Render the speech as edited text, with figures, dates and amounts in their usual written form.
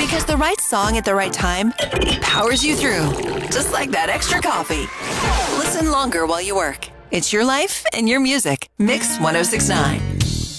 Because the right song at the right time powers you through, just like that extra coffee. Listen longer while you work. It's your life and your music. Mix 1069.